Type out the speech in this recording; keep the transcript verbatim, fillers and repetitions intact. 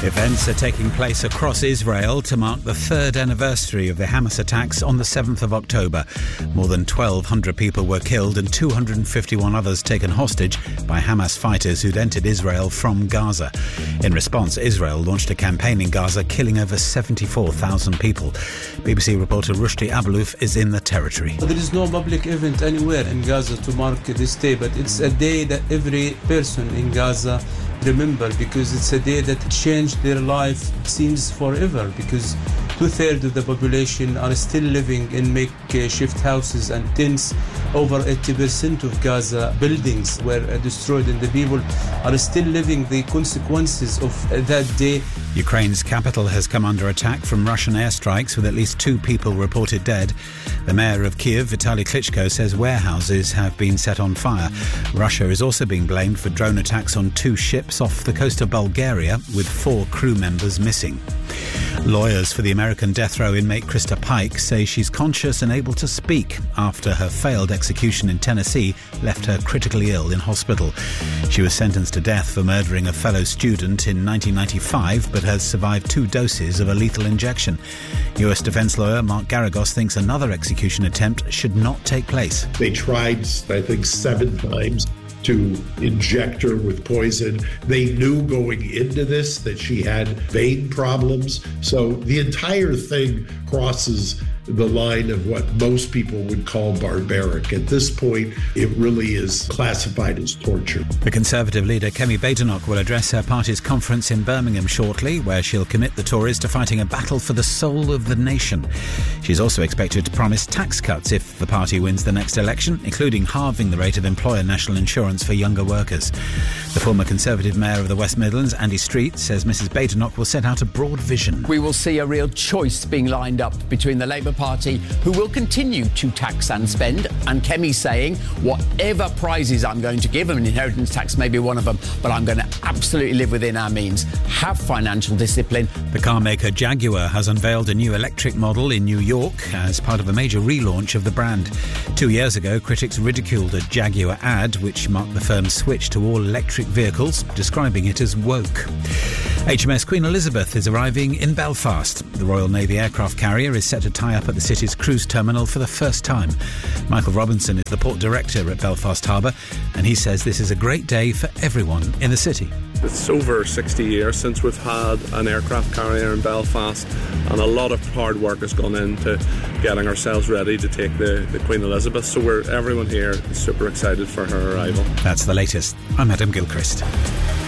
Events are taking place across Israel to mark the third anniversary of the Hamas attacks on the seventh of October. More than twelve hundred people were killed and two hundred fifty-one others taken hostage by Hamas fighters who'd entered Israel from Gaza. In response, Israel launched a campaign in Gaza, killing over seventy-four thousand people. B B C reporter Rushdie Abelouf is in the territory. There is no public event anywhere in Gaza to mark this day, but it's a day that every person in Gaza remember, because it's a day that changed their life, seems forever, because two-thirds of the population are still living in makeshift houses and tents. Over eighty percent of Gaza buildings were destroyed, and the people are still living the consequences of that day. Ukraine's capital has come under attack from Russian airstrikes, with at least two people reported dead. The mayor of Kiev, Vitaly Klitschko, says warehouses have been set on fire. Russia is also being blamed for drone attacks on two ships off the coast of Bulgaria, with four crew members missing. Lawyers for the American death row inmate Krista Pike say she's conscious and able to speak after her failed execution in Tennessee left her critically ill in hospital. She was sentenced to death for murdering a fellow student in nineteen ninety-five, but has survived two doses of a lethal injection. U S defence lawyer Mark Garagos thinks another execution attempt should not take place. They tried, I think, seven times to inject her with poison. They knew going into this that she had vein problems. So the entire thing crosses the line of what most people would call barbaric. At this point, it really is classified as torture. The Conservative leader Kemi Badenoch will address her party's conference in Birmingham shortly, where she'll commit the Tories to fighting a battle for the soul of the nation. She's also expected to promise tax cuts if the party wins the next election, including halving the rate of employer national insurance for younger workers. The former Conservative mayor of the West Midlands, Andy Street, says Mrs Badenoch will set out a broad vision. We will see a real choice being lined up between the Labour Party, who will continue to tax and spend, and Kemi saying, whatever prizes I'm going to give, and inheritance tax may be one of them, but I'm going to absolutely live within our means, have financial discipline. The car maker Jaguar has unveiled a new electric model in New York as part of a major relaunch of the brand. Two years ago, critics ridiculed a Jaguar ad which marked the firm's switch to all electric vehicles, describing it as woke. H M S Queen Elizabeth is arriving in Belfast. The Royal Navy aircraft carrier is set to tie up at the city's cruise terminal for the first time. Michael Robinson is the port director at Belfast Harbour, and he says this is a great day for everyone in the city. It's over sixty years since we've had an aircraft carrier in Belfast, and a lot of hard work has gone into getting ourselves ready to take the, the Queen Elizabeth. So we're everyone here is super excited for her arrival. That's the latest. I'm Adam Gilchrist.